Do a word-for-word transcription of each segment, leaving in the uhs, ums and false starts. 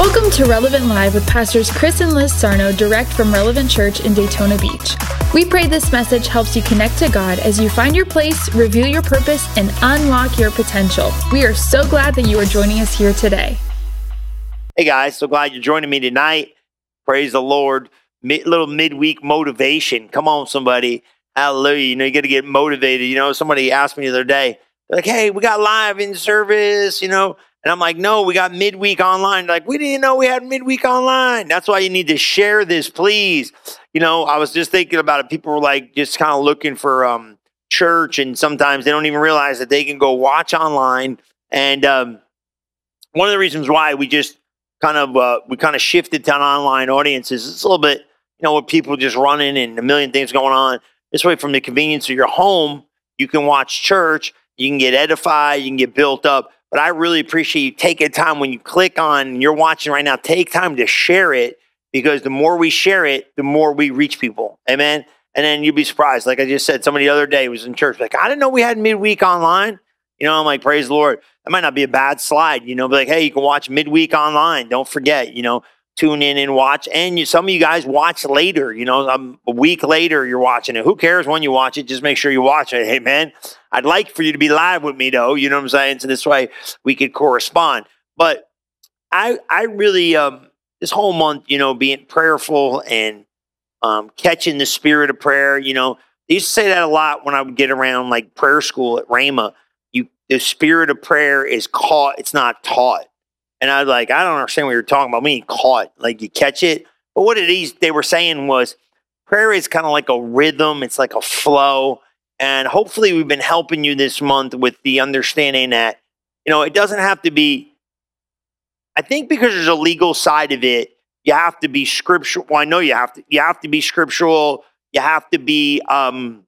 Welcome to Relevant Live with Pastors Chris and Liz Sarno, direct from Relevant Church in Daytona Beach. We pray this message helps you connect to God as you find your place, reveal your purpose, and unlock your potential. We are so glad that you are joining us here today. Hey guys, so glad you're joining me tonight. Praise the Lord. Mid, little midweek motivation. Come on, somebody. Hallelujah. You know, you got to get motivated. You know, somebody asked me the other day, they're like, hey, we got live in service, you know. And I'm like, no, we got midweek online. Like, we didn't know we had midweek online. That's why you need to share this, please. You know, I was just thinking about it. People were like just kind of looking for um, church, and sometimes they don't even realize that they can go watch online. And um, one of the reasons why we just kind of uh, we kind of shifted to an online audiences, it's a little bit, you know, with people just running and a million things going on. This way, from the convenience of your home, you can watch church, you can get edified, you can get built up. But I really appreciate you taking time when you click on, you're watching right now, take time to share it, because the more we share it, the more we reach people. Amen. And then you'd be surprised. Like I just said, somebody the other day was in church, like, I didn't know we had midweek online. You know, I'm like, praise the Lord. That might not be a bad slide, you know, be like, hey, you can watch midweek online. Don't forget, you know, tune in and watch. And you, some of you guys watch later, you know, um, a week later you're watching it. Who cares when you watch it? Just make sure you watch it. Hey, man, I'd like for you to be live with me, though. You know what I'm saying? So this way we could correspond. But I I really, um, this whole month, you know, being prayerful and um, catching the spirit of prayer, you know, they used to say that a lot when I would get around like prayer school at Rhema. You, the spirit of prayer is caught. It's not taught. And I was like, I don't understand what you're talking about. Me caught, like you catch it. But what it is they were saying was prayer is kind of like a rhythm. It's like a flow. And hopefully we've been helping you this month with the understanding that, you know, it doesn't have to be, I think because there's a legal side of it, you have to be scriptural. Well, I know you have to, you have to be scriptural. You have to be um,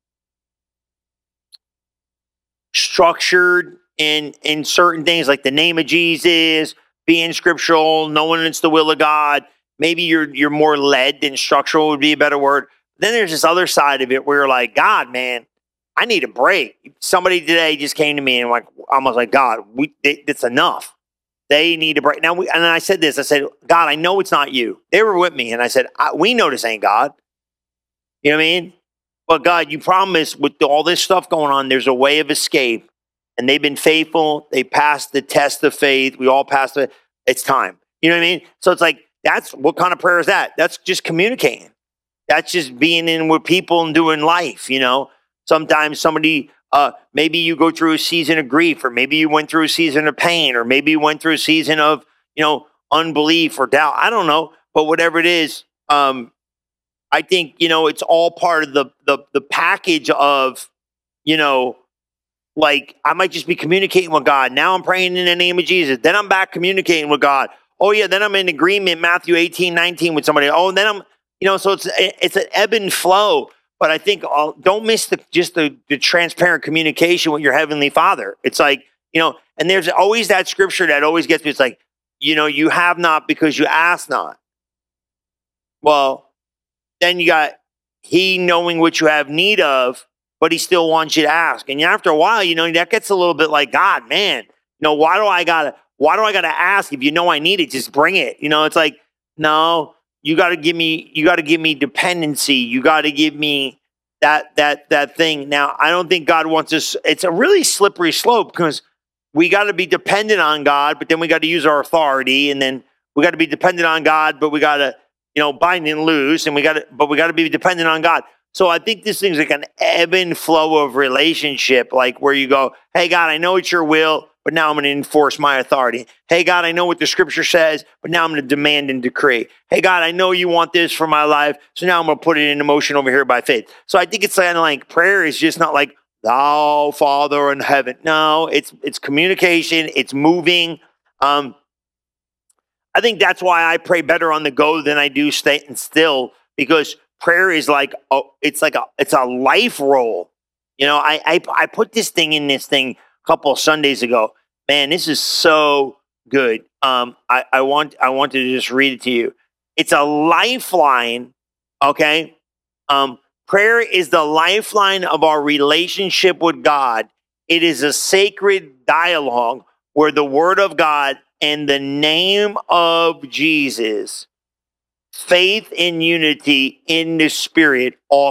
structured in, in certain things like the name of Jesus, being scriptural, knowing it's the will of God. Maybe you're you're more led than structural would be a better word. Then there's this other side of it where you're like, God, man, I need a break. Somebody today just came to me and like almost like, God, we they, it's enough. They need a break. Now, we, and I said this. I said, God, I know it's not you. They were with me, and I said, I, we know this ain't God. You know what I mean? But God, you promised with all this stuff going on, there's a way of escape. And they've been faithful. They passed the test of faith. We all passed it. It's time. You know what I mean? So it's like, that's what kind of prayer is that? That's just communicating. That's just being in with people and doing life, you know? Sometimes somebody, uh, maybe you go through a season of grief, or maybe you went through a season of pain, or maybe you went through a season of, you know, unbelief or doubt. I don't know. But whatever it is, um, I think, you know, it's all part of the the the package of, you know, like, I might just be communicating with God. Now I'm praying in the name of Jesus. Then I'm back communicating with God. Oh, yeah, then I'm in agreement, Matthew eighteen, nineteen with somebody. Oh, and then I'm, you know, so it's it's an ebb and flow. But I think uh, don't miss the just the, the transparent communication with your Heavenly Father. It's like, you know, and there's always that scripture that always gets me. It's like, you know, you have not because you ask not. Well, then you got he knowing what you have need of, but he still wants you to ask. And after a while, you know, that gets a little bit like, God, man, you know, why do I gotta, why do I gotta ask? If you know I need it, just bring it. You know, it's like, no, you gotta give me, you gotta give me dependency. You gotta give me that, that, that thing. Now, I don't think God wants us, it's a really slippery slope, because we gotta be dependent on God, but then we gotta use our authority, and then we gotta be dependent on God, but we gotta, you know, bind and loose, and we gotta, but we gotta be dependent on God. So I think this thing's like an ebb and flow of relationship, like where you go, hey, God, I know it's your will, but now I'm going to enforce my authority. Hey, God, I know what the scripture says, but now I'm going to demand and decree. Hey, God, I know you want this for my life, so now I'm going to put it into motion over here by faith. So I think it's kind of like prayer is just not like, thou, Father in heaven. No, it's it's communication. It's moving. Um, I think that's why I pray better on the go than I do staying still, because prayer is like, oh, it's like a, it's a life role. You know, I, I, I put this thing in this thing a couple of Sundays ago. Man, this is so good. Um, I, I want, I wanted to just read it to you. It's a lifeline. Okay. Um, prayer is the lifeline of our relationship with God. It is a sacred dialogue where the word of God in the name of Jesus, faith and unity in the Spirit all